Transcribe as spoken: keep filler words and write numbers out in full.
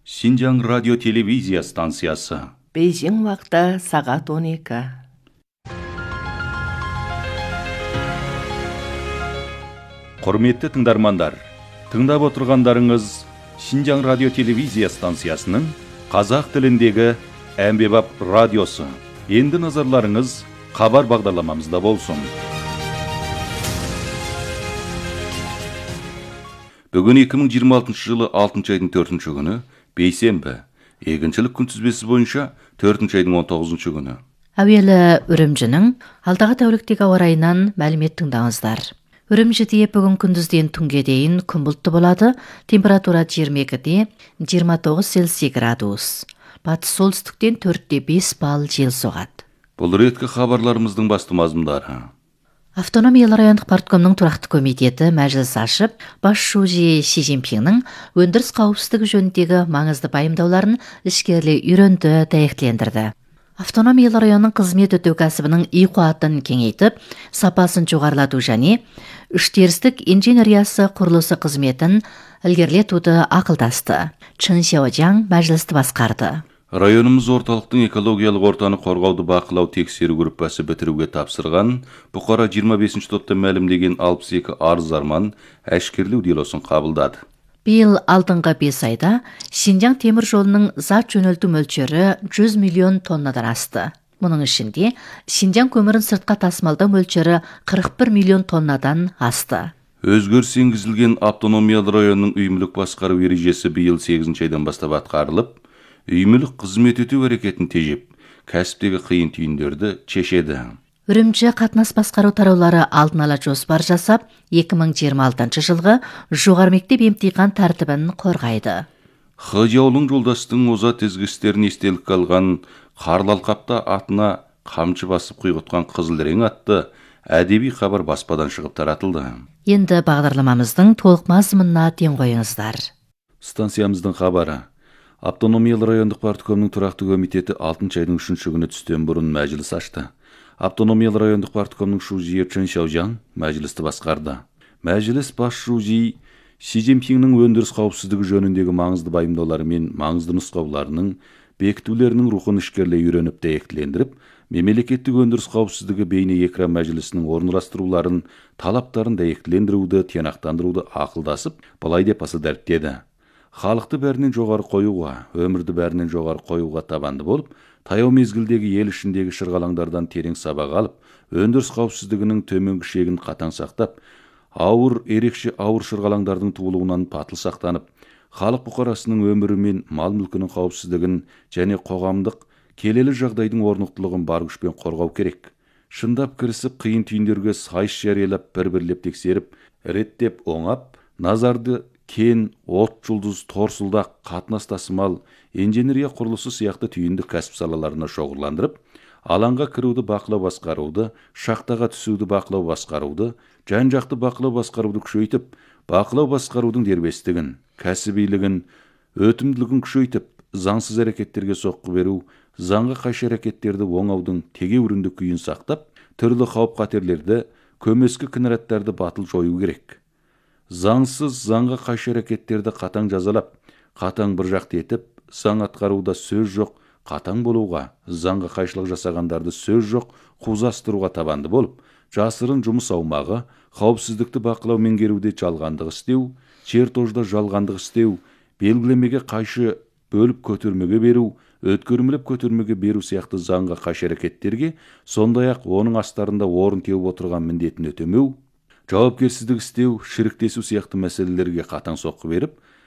Синьцзян радио телевизия станциясы. Бейжің уақыты сағат он екі. Құрметті тыңдармандар, тыңдап отырғандарыңыз Синьцзян радио телевизия станциясының қазақ тіліндегі әмбебап радиосы. Енді назарларыңыз хабар бағдарламамызда болсын. Бүгін екі мың жиырма алтыншы жылы алтыншы айдың төртінші күні, бейсенбі, егіншілік күнтізбесі бойынша төртінші айдың он тоғызыншы күні. Әуелі Үрімжінің алдағы тәуліктегі ауа райынан мәлімет тыңдаңыздар. Үрімжіде бүгін күндізден түнге дейін күн бұлтты болады, температура жиырма екіде жиырма тоғыз Цельсий градус. Батыс солтүстіктен төртте бес балл жел соғады. Бұл реткі хабарларымыздың басты мазмұндары. Автономиялы райондық парткомның тұрақты комитеті мәжіліс ашып, бас шужи Си Цзиньпиннің өндіріс қауіпсіздігі жөніндегі маңызды пайымдауларын ішкерлі үйренді, дәйектілендірді. Автономиялы районның қызмет өтеу кәсібінің үй қуатын кеңейтіп, сапасын жоғарылату және үштерістік инженериясы құрылысы қызметін ілгерілетуді ақылдасты. Чын Сяожаң мәжілісті басқарды. Районымыз орталықтың экологиялық ортаны қорғауды бақылау тексеру группасы бітіруге тапсырған, бұқара жиырма бесінші топта мәлімдеген алпыс екі арыз арман әшкерлеу делосын қабылдады. Биыл алдыңғы бес айда Синьцзян темір жолының зат жөнелту мөлшері жүз миллион тоннадан асты. Мұның ішінде Синьцзян көмірін сыртқа тасымалдау мөлшері қырық бір миллион тоннадан асты. Өзгеріс енгізілген автономиялы районның ұйымдық басқару ережесі биыл сегізінші айдан бастап атқарылып, үймілік қызмет өтеу әрекетін тежеп, кәсіптегі қиын түйіндерді шешеді. Үрімжі қатынас басқару тараулары алдын ала жоспар жасап, екі мың жиырма алтыншы жылғы жоғары мектеп емтихан тәртібін қорғайды. Хыжаулың жолдастың озат ізгістерін естелік қалған қарлы алқапта атына қамшы басып құйғытқан қызылрең атты әдеби хабар баспадан шығып таратылды. Енді бағдарламамыздың толық мазмұнына ден қойыңыздар. Станциямыздың хабары. Автономиялы райондық парткомның тұрақты комитеті алтыншы айдың үшінші күні түстен бұрын мәжіліс ашты. Автономиялы райондық парткомның шужиі Чын Сяожаң мәжілісті басқарды. Мәжіліс бас шужи Си Цзиньпиннің өндіріс қауіпсіздігі жөніндегі маңызды пайымдаулары мен маңызды нұсқауларының бекітулерінің рухын ішкерлей үйреніп дәйектілендіріп, мемлекеттік өндіріс қауіпсіздігі бейне экран мәжілісінің орынластыруларын, талаптарын дәйектілендіруді, тиянақтандыруды ақылдасып, былай деп аса дәріптеді. Халықты бәрінен жоғары қоюға, өмірді бәрінен жоғары қоюға табанды болып, таяу мезгілдегі ел ішіндегі шырғалаңдардан терең сабақ алып, өндіріс қауіпсіздігінің төменгі шегін қатаң сақтап, ауыр, ерекше ауыр шырғалаңдардың туылуынан патыл сақтанып, халық бұқарасының өмірі мен мал мүлкінің қауіпсіздігін және қоғамдық келелі жағдайдың орнықтылығын бар күшпен қорғау керек. Шындап кірісіп, қиын түйіндерге сайыс жариялап, бір-бірлеп тексеріп, реттеп оңап, назарды кен, от жұлдыз, торсылдақ, қатынас тасымал, инженерия құрылысы сияқты түйінді кәсіп салаларына шоғырландырып, алаңға кіруді бақылау басқаруды, шахтаға түсуді бақылау басқаруды, жан-жақты бақылау басқаруды күшейтіп, бақылау басқарудың дербестігін, кәсібилігін, өтімділігін күшейтіп, заңсыз әрекеттерге соққы беру, заңға қайшы әрекеттерді оңаудың тегеурінді күйін сақтап, түрлі қауіп-қатерлерді, көмескі кінәраттарды батыл жою керек. Заңсыз заңға қайшы әрекеттерді қатаң жазалап, қатаң бір жақты етіп, заң атқаруда сөз жоқ, қатаң болуға, заңға қайшылық жасағандарды сөз жоқ, қузастыруға табанды болып, жасырын жұмыс аумағы, қауіпсіздікті бақылау меңгеруде жалғандық істеу, чертожда жалғандық істеу, белгілемеге қайшы бөліп көтермеге беру, өткөрмелеп көтермеге беру сияқты заңға қайшы әрекеттерге, сондай-ақ оның астарында орын теуіп отырған міндетін өтемеу, жауапкерсіздік істеу, шіріктесу сияқты мәселелерге қатаң соққы беріп,